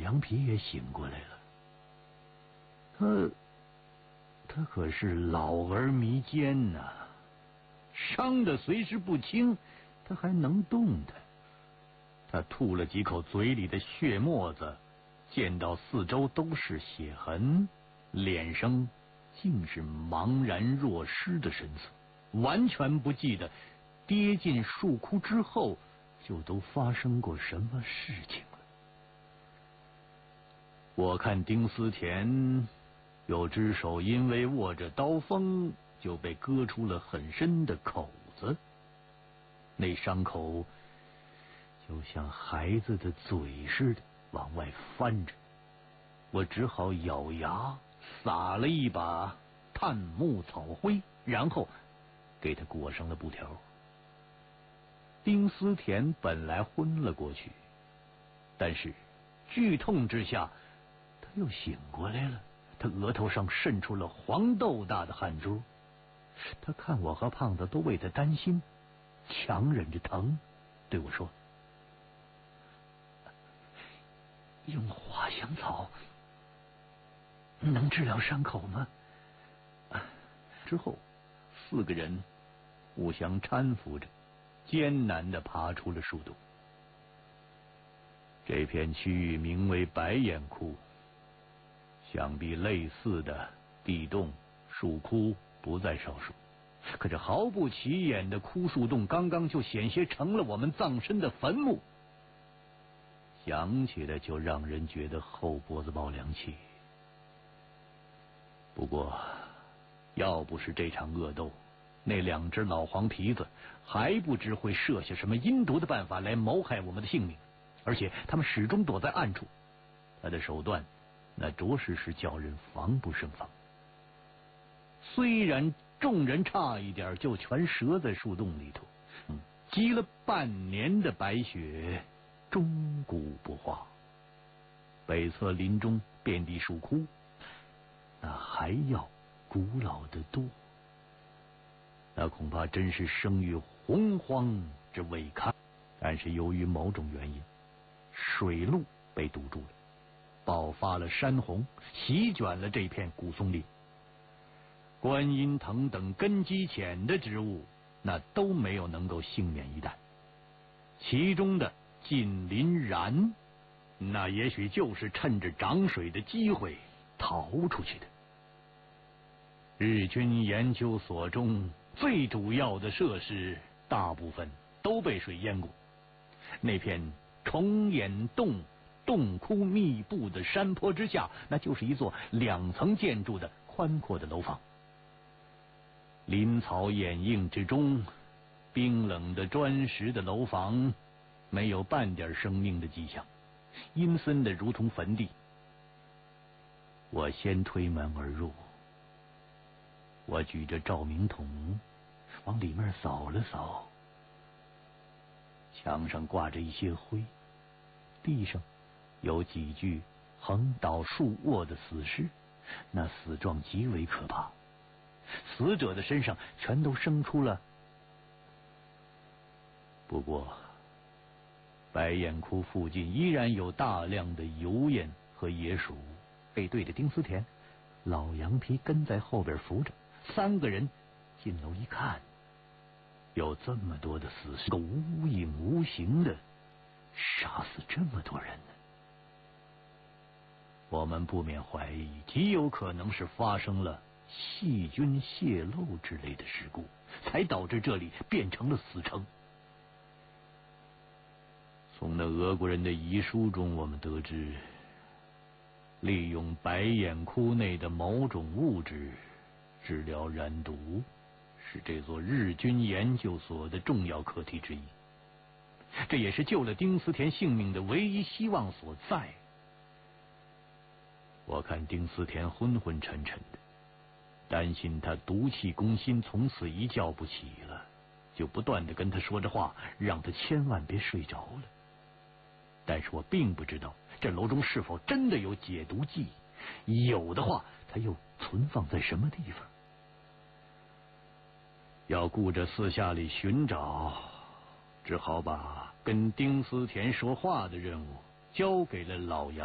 羊皮也醒过来了。他可是老而弥坚呐，伤得随时不轻，他还能动弹。他吐了几口嘴里的血沫子，见到四周都是血痕，脸上竟是茫然若失的神色，完全不记得跌进树窟之后就都发生过什么事情了。我看丁思甜有只手因为握着刀锋就被割出了很深的口子，那伤口就像孩子的嘴似的往外翻着，我只好咬牙撒了一把炭木草灰，然后给他裹上了布条。丁思甜本来昏了过去，但是剧痛之下他又醒过来了，他额头上渗出了黄豆大的汗珠。他看我和胖子都为他担心，强忍着疼对我说：用花香草能治疗伤口吗？之后4个人互相搀扶着，艰难地爬出了树洞。这片区域名为白眼窟，想必类似的地洞、树窟不在少数。可这毫不起眼的枯树洞，刚刚就险些成了我们葬身的坟墓，想起来就让人觉得后脖子冒凉气。不过要不是这场恶斗，那2只老黄皮子还不知会设下什么阴毒的办法来谋害我们的性命，而且他们始终躲在暗处，他的手段那着实是叫人防不胜防。虽然众人差一点就全折在树洞里头，积了半年的白雪终古不化。北侧林中遍地树窟，那还要古老的多，那恐怕真是生于洪荒之未堪。但是由于某种原因，水路被堵住了，爆发了山洪，席卷了这片古松林。观音藤等根基浅的植物，那都没有能够幸免一难。其中的近邻然，那也许就是趁着涨水的机会逃出去的。日军研究所中最主要的设施大部分都被水淹过，那片重眼洞洞窟密布的山坡之下，那就是一座2层建筑的宽阔的楼房。林草掩映之中，冰冷的砖石的楼房没有半点生命的迹象，阴森的如同坟地。我先推门而入，我举着照明筒往里面扫了扫，墙上挂着一些灰，地上有几具横倒竖卧的死尸，那死状极为可怕，死者的身上全都生出了。不过白眼窟附近依然有大量的油烟和野鼠。背对着丁思甜，老羊皮跟在后边扶着，3个人进楼一看，有这么多的死尸，无影无形的杀死这么多人呢。我们不免怀疑，极有可能是发生了细菌泄漏之类的事故，才导致这里变成了死城。从那俄国人的遗书中，我们得知，利用白眼窟内的某种物质治疗染毒，是这座日军研究所的重要课题之一。这也是救了丁思甜性命的唯一希望所在。我看丁思甜昏昏沉沉的，担心他毒气攻心，从此一觉不起了，就不断地跟他说着话，让他千万别睡着了。但是我并不知道这楼中是否真的有解毒剂，有的话它又存放在什么地方。要顾着四下里寻找，只好把跟丁思甜说话的任务交给了老杨。